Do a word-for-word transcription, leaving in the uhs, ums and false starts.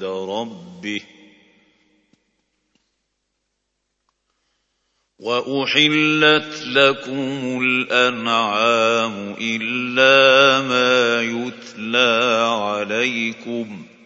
عند ربه وأحلت لكم الأنعام إلا ما يتلى عليكم